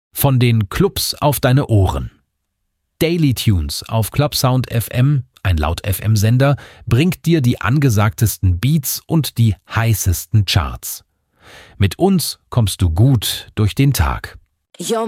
Von den Clubs auf deine Ohren. Daily Tunes auf Clubsound FM, ein Laut-FM-Sender, bringt dir die angesagtesten Beats und die heißesten Charts. Mit uns kommst du gut durch den Tag. You're